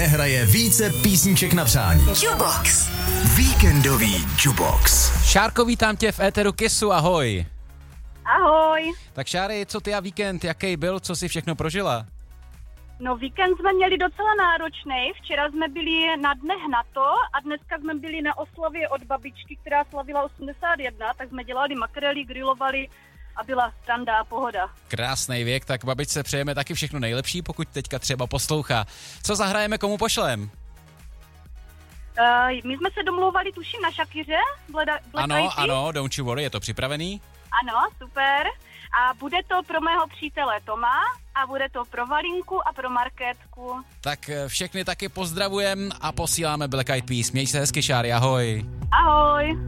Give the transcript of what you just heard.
nehraje více písniček na přání. Jukebox. Víkendový Jukebox. Šárko, vítám tě v éteru Kissu, ahoj. Ahoj. Tak Šáry, co ty a víkend, jaký byl, co jsi všechno prožila? No víkend jsme měli docela náročný. Včera jsme byli na dnech NATO a dneska jsme byli na oslavě od babičky, která slavila 81, tak jsme dělali makrely, grilovali a byla sranda a pohoda. Krásný věk, tak babičce přejeme taky všechno nejlepší, pokud teďka třeba poslouchá. Co zahrajeme, komu pošlem? My jsme se domlouvali, tuším, na Shakiře. Ano, don't you worry, je to připravený? Ano, super. A bude to pro mého přítele Toma a bude to pro Valinku a pro Markétku. Tak všechny taky pozdravujem a posíláme Black Eyed Peas. Měj se hezky, Šáry, ahoj. Ahoj.